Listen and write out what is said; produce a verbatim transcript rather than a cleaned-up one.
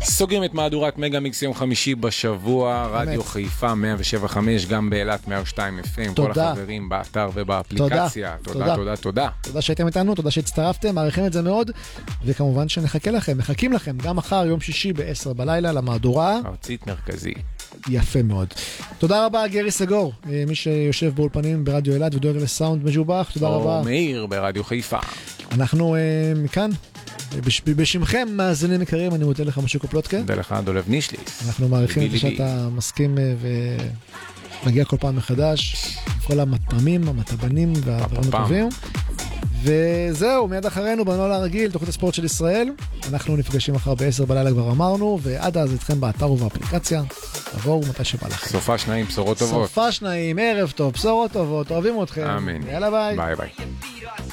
סוגרים את מהדורת מגה מיקס יום חמישי בשבוע, רדיו חיפה מאה שבע חמש, גם באילת מאה ושתיים אף אם, כל החברים באתר ובאפליקציה. תודה, תודה, תודה. תודה שהייתם איתנו, תודה שהצטרפתם, מעריכים את זה מאוד, וכמובן שנחכה לכם, מחכים לכם גם מחר יום שישי ב-עשר בלילה למהדורה ארצית מרכזי. יפה מאוד. תודה רבה גרי סגור, מי שיושב באולפנים ברדיו אילת ודואג לסאונד משובח, תודה רבה. או מאיר ברדיו חיפה. אנחנו מכאן בשמכם מאזינים יקרים, אני מודה לך משוקו פלוטקה. מודה לך דולב נישליס. אנחנו מעריכים את שאתה מסכים ונגיע כל פעם מחדש, כל המטעמים, המטבנים והדברים הטובים. וזהו, מיד אחרינו בנועל הרגיל, תוכנית הספורט של ישראל. אנחנו נפגשים מחר בעשר בלילה כבר אמרנו, ועד אז איתכם באתר ובאפליקציה. תבואו מתי שבא לכם. סופה שניים, בשורות טובות. סופה שניים, ערב טוב, בשורות טובות, אוהבים אתכם. אמן. יאללה ביי. ביי ביי.